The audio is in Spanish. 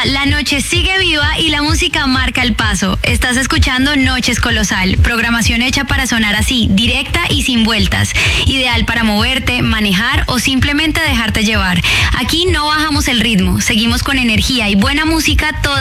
la noche sigue viva y la música marca el paso. Estás escuchando Noches Colosal, programación hecha para sonar así, directa y sin vueltas. Ideal para moverte, manejar o simplemente dejarte llevar. Aquí no bajamos el ritmo, seguimos con energía y buena música toda